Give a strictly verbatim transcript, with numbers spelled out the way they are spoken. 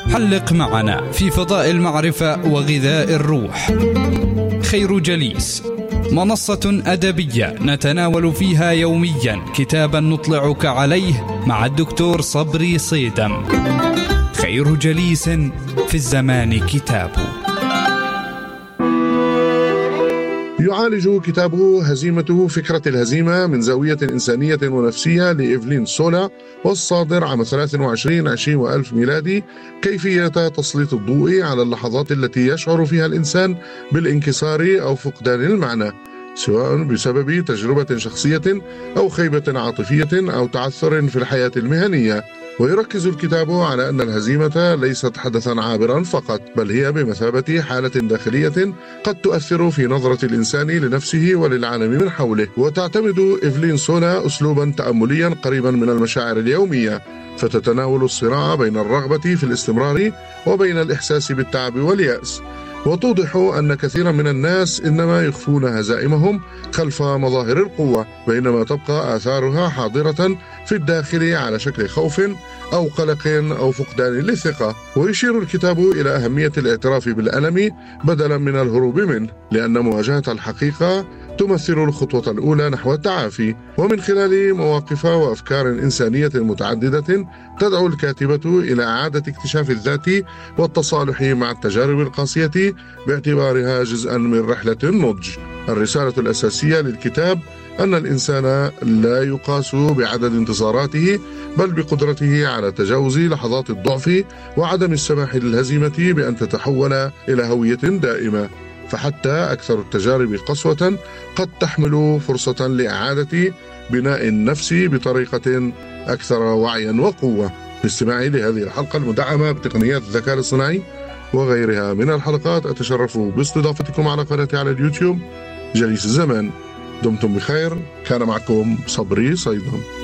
حلق معنا في فضاء المعرفة وغذاء الروح. خير جليس، منصة أدبية نتناول فيها يوميا كتابا نطلعك عليه مع الدكتور صبري صيدم. خير جليس في الزمان كتاب. يعالج كتابه هزيمته فكرة الهزيمة من زاوية إنسانية ونفسية لإيفلين سولا، والصادر عام ثلاثة وعشرين عشرين وألف ميلادي، كيفية تسليط الضوء على اللحظات التي يشعر فيها الإنسان بالانكسار أو فقدان المعنى، سواء بسبب تجربة شخصية أو خيبة عاطفية أو تعثر في الحياة المهنية. ويركز الكتاب على أن الهزيمة ليست حدثا عابرا فقط، بل هي بمثابة حالة داخلية قد تؤثر في نظرة الإنسان لنفسه وللعالم من حوله. وتعتمد إيفلين سولا أسلوبا تأمليا قريبا من المشاعر اليومية، فتتناول الصراع بين الرغبة في الاستمرار وبين الإحساس بالتعب واليأس، وتوضح أن كثيرا من الناس إنما يخفون هزائمهم خلف مظاهر القوة، بينما تبقى آثارها حاضرة في الداخل على شكل خوف أو قلق أو فقدان للثقة. ويشير الكتاب إلى أهمية الاعتراف بالألم بدلا من الهروب منه، لأن مواجهة الحقيقة تمثل الخطوة الأولى نحو التعافي. ومن خلال مواقف وأفكار إنسانية متعددة تدعو الكاتبة إلى إعادة اكتشاف الذات والتصالح مع التجارب القاسية باعتبارها جزءا من رحلة النضج. الرسالة الأساسية للكتاب أن الإنسان لا يقاس بعدد انتصاراته، بل بقدرته على تجاوز لحظات الضعف وعدم السماح للهزيمة بأن تتحول إلى هوية دائمة. فحتى أكثر التجارب قسوة قد تحمل فرصة لإعادة بناء النفس بطريقة أكثر وعيا وقوة. باستماعي لهذه الحلقة المدعمة بتقنيات الذكاء الاصطناعي وغيرها من الحلقات، أتشرف باستضافتكم على قناتي على اليوتيوب جليس الزمان. دمتم بخير. كان معكم صبري صيدم.